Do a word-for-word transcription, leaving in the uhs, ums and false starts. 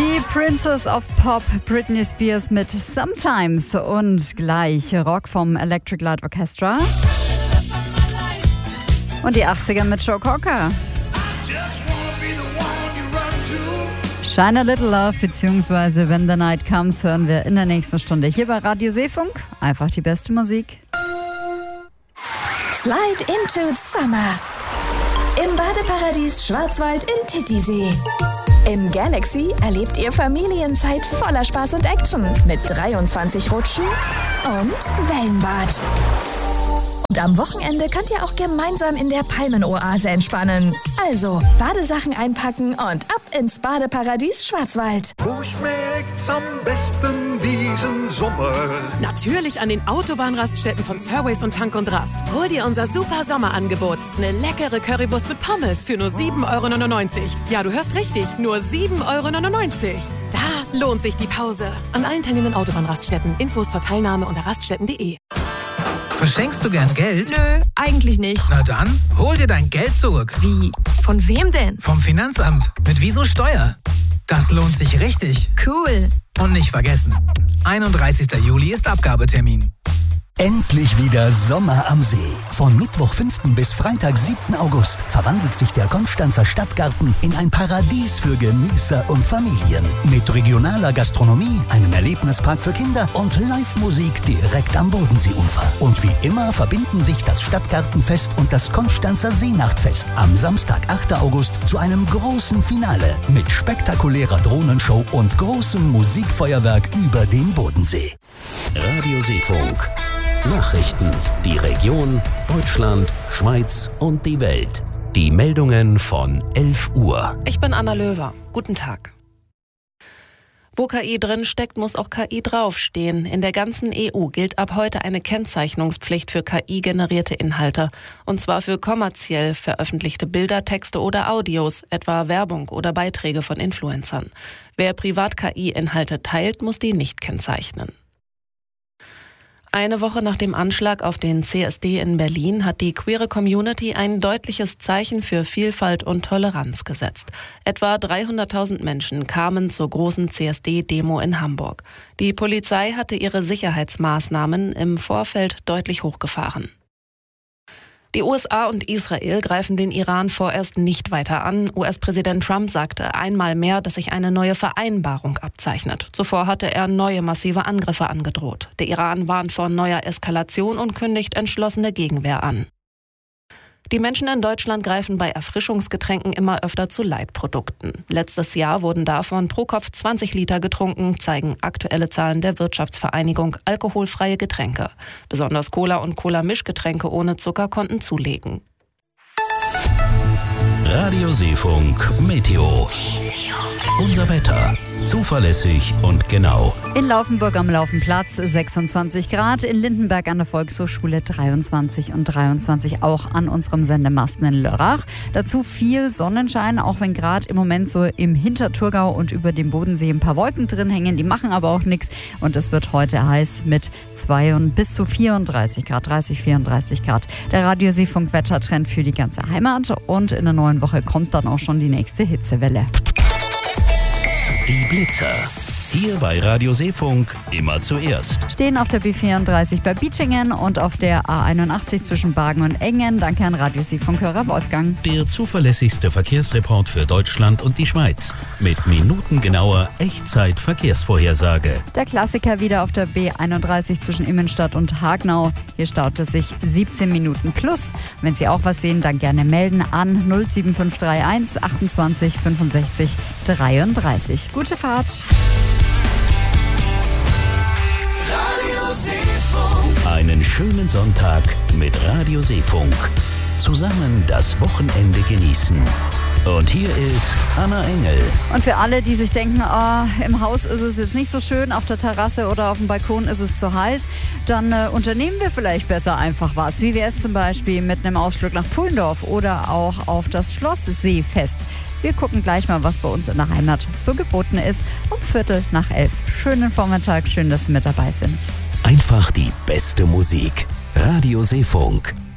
Die Princess of Pop, Britney Spears mit Sometimes und gleich Rock vom Electric Light Orchestra. Und die achtziger mit Joe Cocker. Shine a Little Love bzw. When the Night Comes hören wir in der nächsten Stunde hier bei Radio Seefunk. Einfach die beste Musik. Slide into Summer. Im Badeparadies Schwarzwald in Titisee. Im Galaxy erlebt ihr Familienzeit voller Spaß und Action mit dreiundzwanzig Rutschen und Wellenbad. Und am Wochenende könnt ihr auch gemeinsam in der Palmenoase entspannen. Also Badesachen einpacken und ab ins Badeparadies Schwarzwald. Wo schmeckt's am besten diesen Sommer? Natürlich an den Autobahnraststätten von Surways und Tank und Rast. Hol dir unser super Sommerangebot. Eine leckere Currywurst mit Pommes für nur sieben Euro neunundneunzig. Ja, du hörst richtig, nur sieben Euro neunundneunzig. Da lohnt sich die Pause. An allen teilnehmenden Autobahnraststätten. Infos zur Teilnahme unter raststätten punkt de. Verschenkst du gern Geld? Nö, eigentlich nicht. Na dann, hol dir dein Geld zurück. Wie? Von wem denn? Vom Finanzamt. Mit Wieso Steuer. Das lohnt sich richtig. Cool. Und nicht vergessen, einunddreißigster Juli ist Abgabetermin. Endlich wieder Sommer am See. Von Mittwoch fünften bis Freitag siebten August verwandelt sich der Konstanzer Stadtgarten in ein Paradies für Genießer und Familien. Mit regionaler Gastronomie, einem Erlebnispark für Kinder und Live-Musik direkt am Bodenseeufer. Und wie immer verbinden sich das Stadtgartenfest und das Konstanzer Seenachtfest am Samstag, achten August zu einem großen Finale mit spektakulärer Drohnenshow und großem Musikfeuerwerk über den Bodensee. Radio Seefunk. Nachrichten, die Region, Deutschland, Schweiz und die Welt. Die Meldungen von elf Uhr. Ich bin Anna Löwer. Guten Tag. Wo K I drin steckt, muss auch K I draufstehen. In der ganzen E U gilt ab heute eine Kennzeichnungspflicht für K I-generierte Inhalte. Und zwar für kommerziell veröffentlichte Bilder, Texte oder Audios, etwa Werbung oder Beiträge von Influencern. Wer privat K I-Inhalte teilt, muss die nicht kennzeichnen. Eine Woche nach dem Anschlag auf den C S D in Berlin hat die queere Community ein deutliches Zeichen für Vielfalt und Toleranz gesetzt. Etwa dreihunderttausend Menschen kamen zur großen C S D-Demo in Hamburg. Die Polizei hatte ihre Sicherheitsmaßnahmen im Vorfeld deutlich hochgefahren. Die U S A und Israel greifen den Iran vorerst nicht weiter an. U S-Präsident Trump sagte einmal mehr, dass sich eine neue Vereinbarung abzeichnet. Zuvor hatte er neue massive Angriffe angedroht. Der Iran warnt vor neuer Eskalation und kündigt entschlossene Gegenwehr an. Die Menschen in Deutschland greifen bei Erfrischungsgetränken immer öfter zu Light-Produkten. Letztes Jahr wurden davon pro Kopf zwanzig Liter getrunken, zeigen aktuelle Zahlen der Wirtschaftsvereinigung Alkoholfreie Getränke. Besonders Cola und Cola-Mischgetränke ohne Zucker konnten zulegen. Radio Seefunk Meteo. Unser Wetter. Zuverlässig und genau. In Laufenburg am Laufenplatz sechsundzwanzig Grad, in Lindenberg an der Volkshochschule dreiundzwanzig und dreiundzwanzig, auch an unserem Sendemasten in Lörrach. Dazu viel Sonnenschein, auch wenn gerade im Moment so im Hinterthurgau und über dem Bodensee ein paar Wolken drin hängen. Die machen aber auch nichts und es wird heute heiß mit zwei und bis zu vierunddreißig Grad, dreißig, vierunddreißig Grad. Der Radio Seefunk Wettertrend für die ganze Heimat und in der neuen Woche kommt dann auch schon die nächste Hitzewelle. Die Blitzer. Hier bei Radio Seefunk immer zuerst. Stehen auf der B vierunddreißig bei Bietschingen und auf der A einundachtzig zwischen Bargen und Engen. Danke an Radio Seefunk-Hörer Wolfgang. Der zuverlässigste Verkehrsreport für Deutschland und die Schweiz. Mit minutengenauer Echtzeit-Verkehrsvorhersage. Der Klassiker wieder auf der B einunddreißig zwischen Immenstadt und Hagnau. Hier staut es sich siebzehn Minuten plus. Wenn Sie auch was sehen, dann gerne melden an null sieben fünf drei eins achtundzwanzig fünfundsechzig dreiunddreißig. Gute Fahrt. Einen schönen Sonntag mit Radio Seefunk. Zusammen das Wochenende genießen. Und hier ist Anna Engel. Und für alle, die sich denken, oh, im Haus ist es jetzt nicht so schön, auf der Terrasse oder auf dem Balkon ist es zu heiß, dann äh, unternehmen wir vielleicht besser einfach was. Wie wäre es zum Beispiel mit einem Ausflug nach Pfullendorf oder auch auf das Schloss Seefest. Wir gucken gleich mal, was bei uns in der Heimat so geboten ist. Um Viertel nach elf. Schönen Vormittag, schön, dass Sie mit dabei sind. Einfach die beste Musik. Radio Seefunk.